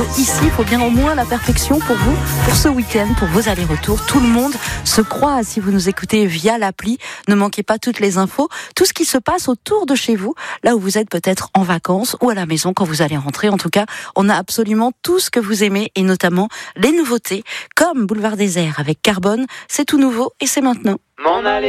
ici. Il faut bien au moins la perfection pour vous, pour ce week-end, pour vos allers-retours. Tout le monde se croit si vous nous écoutez via l'appli. Ne manquez pas toutes les infos, tout ce qui se passe autour de chez vous, là où vous êtes peut-être en vacances ou à la maison quand vous allez rentrer. En tout cas, on a absolument tout ce que vous aimez et notamment les nouveautés comme Boulevard Désert avec Carbone. C'est tout nouveau et c'est maintenant.